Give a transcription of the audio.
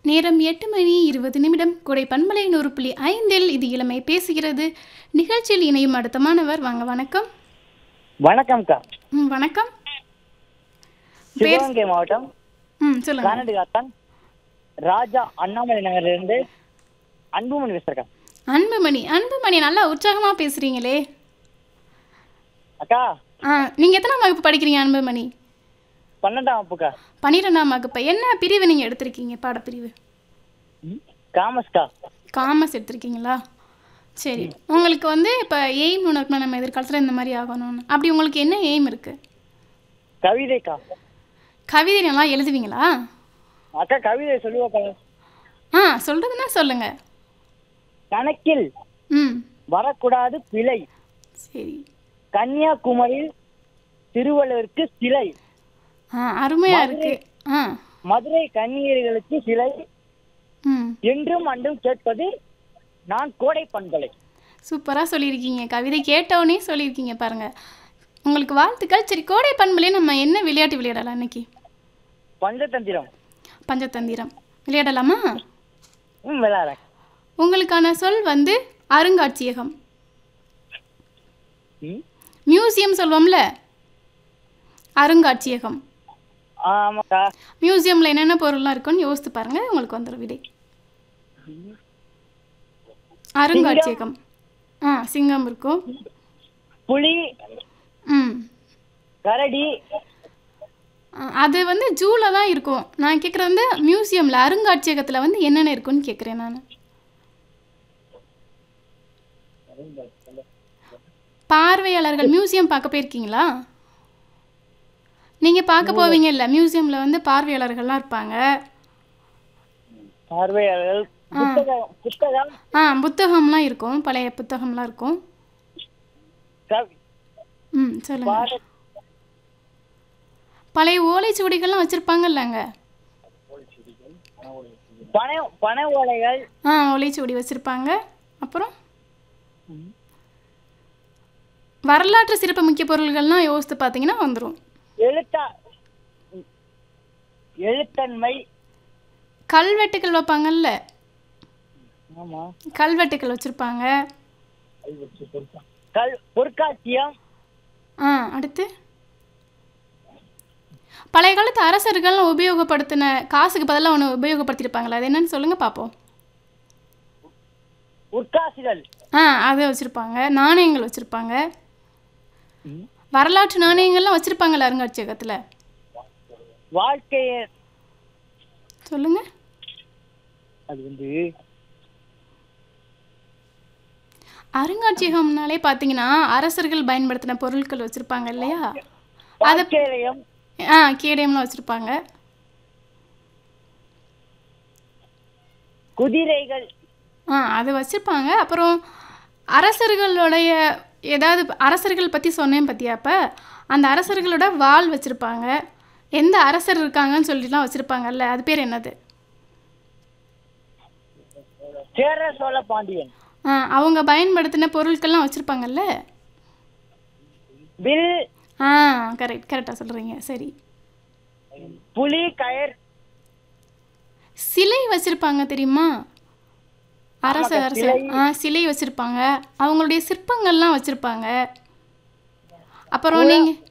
நேரம் 8:20 கொடை பண்பலை 100.5 இது இளமை பேசுகிறது. நிகழ்ச்சியில் இணையும் அடுத்த மாணவர் வாங்க. வணக்கம். வணக்கம்க்கா. வணக்கம். சிவகங்கை மாவட்டம் சொல்லுங்க. கானடிகாத்தான் ராஜா அண்ணாமலை நகர்லேருந்து அன்புமணி பேசுறேன். அன்புமணி நல்லா உற்சாகமா பேசுறீங்களே. அக்கா நீங்க எத்தனாம் வகுப்பு படிக்கிறீங்க அன்புமணி? 12ஆம் வகுப்புக்கா. 12ஆம் வகுப்பு. என்ன பிரிவு நீங்க எடுத்திருக்கீங்க? பாடப்பிரிவு காமர்ஸ்க்கா. காமர்ஸ் எடுத்திருக்கீங்களா? சரி. உங்களுக்கு வந்து இப்போ எய்ம் ஒன்று இருக்குன்னா நம்ம எதிர்காலத்தில் இந்த மாதிரி ஆகணும்னு, அப்படி உங்களுக்கு என்ன எய்ம் இருக்கு? கவிதைக்கா. கவிதை நல்லா எழுதுவீங்களா? அக்கா கவிதை சொல்லுவாக்கா. சொல்றதுன்னா சொல்லுங்க. கணக்கில் வரக்கூடாது பிழை. சரி. கன்னியாகுமரியில் திருவள்ளுவருக்கு சிலை. அருமையா இருக்கு. மதுரை கன்னியர்களுக்கு சிலை. என்றும் அன்றும் கேட்பது நான் கோடை பண்பலை. சூப்பரா சொல்லியிருக்கீங்க. கவிதை கேட்டவுடனே சொல்லியிருக்கீங்க பாருங்க. உங்களுக்கு வாழ்த்துக்கள். சரி, கோடை பண்பலை நம்ம என்ன விளையாட்டு விளையாடலாம் இன்னைக்கு? பஞ்சதந்திரம் விளையாடலாமா? விளையாட. உங்களுக்கான சொல் வந்து அருங்காட்சியகம். மியூசியம் சொல்வோம்ல, அருங்காட்சியகம். ஆமாக்கா. மியூசியம்ல என்னென்ன பொருள்லாம் இருக்குன்னு யோசித்து பாருங்க, உங்களுக்கு வந்துடும் விடை. அருங்காட்சியகம். சிங்கம் இருக்கும், புலி, கரடி. அது வந்து ஜூல தான் இருக்கும். நான் கேட்குறது வந்து மியூசியம்ல, அருங்காட்சியகத்தில் வந்து என்னென்ன இருக்குன்னு கேட்குறேன் நான். பார்வையாளர்கள் மியூசியம் பார்க்க போயிருக்கீங்களா? நீங்கள் பார்க்க போவீங்கல்ல, மியூசியமில் வந்து பார்வையாளர்கள்லாம் இருப்பாங்க. பார்வையாளர்கள் புத்தகம்லாம் இருக்கும், பழைய புத்தகம்லாம் இருக்கும். சொல்லுங்க. பழைய ஓலைச்சுவடிகள்லாம் வச்சுருப்பாங்கல்லங்க. பனை ஓலைகள். ஓலைச்சுவடி வச்சுருப்பாங்க. அப்புறம் வரலாற்று சிறப்பு முக்கிய பொருள்கள்லாம் யோசித்து பார்த்தீங்கன்னா வந்துடும். எழுத்தன்மை. கல்வெட்டுக்கள் வைப்பாங்கல்ல, கல்வெட்டுக்கள் வச்சுருப்பாங்க. பொற்காட்சியம். அடுத்து பழைய காலத்து அரசர்கள் உபயோகப்படுத்தின காசுக்கு பதிலாக ஒன்று உபயோகப்படுத்தியிருப்பாங்களா, அது என்னன்னு சொல்லுங்க பார்ப்போம். உட்காசுகள். அதை வச்சுருப்பாங்க. நாணயங்கள் வச்சுருப்பாங்க. வரலாற்று நாணயங்கள்லாம் வச்சுருப்பாங்கல்ல அருங்காட்சியகத்தில். வாழ்க்கைய சொல்லுங்க. அது வந்து அருங்காட்சியகம்னாலே பார்த்தீங்கன்னா அரசர்கள் பயன்படுத்தின பொருட்கள் வச்சுருப்பாங்க இல்லையா? அதை கேடயம்லாம் வச்சுருப்பாங்க. குதிரைகள். அது வச்சுருப்பாங்க. அப்புறம் அரசர்களுடைய ஏதாவது அரசர்கள் பற்றி சொன்னேன் பார்த்தியா? அப்போ அந்த அரசர்களோட வாள் வச்சுருப்பாங்க. எந்த அரசர் இருக்காங்கன்னு சொல்லிட்டுலாம் வச்சுருப்பாங்கல்ல, அது பேர் என்னது? சேர சோழ பாண்டியன். அவங்க பயன்படுத்தின பொருட்கள்லாம் வச்சுருப்பாங்கல்ல. வில். கரெக்டாக சொல்கிறீங்க. சரி. புலி, கயர். சிலை வச்சுருப்பாங்க தெரியுமா? அரசர் சிலை வச்சுருப்பாங்க. அவங்களுடைய சிற்பங்கள்லாம் வச்சுருப்பாங்க. அப்புறம் நீங்கள்